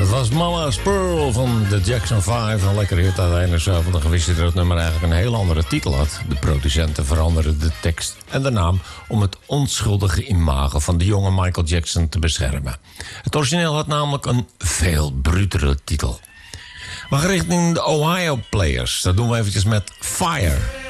Dat was Mama's Pearl van de Jackson 5. Een lekker hit uiteindelijk zo. Want dan gewist je dat het nummer eigenlijk een heel andere titel had. De producenten veranderden de tekst en de naam om het onschuldige imago van de jonge Michael Jackson te beschermen. Het origineel had namelijk een veel brutere titel. We gaan richting de Ohio Players. Dat doen we eventjes met Fire.